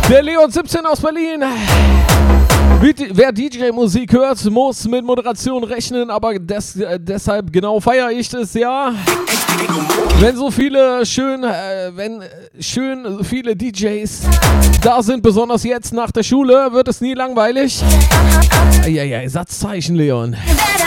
Der Leon 17 aus Berlin. Wer DJ-Musik hört, muss mit Moderation rechnen, aber deshalb genau feiere ich das, ja. Wenn so viele viele DJs da sind, besonders jetzt nach der Schule, wird es nie langweilig. Ja, Satzzeichen, Leon.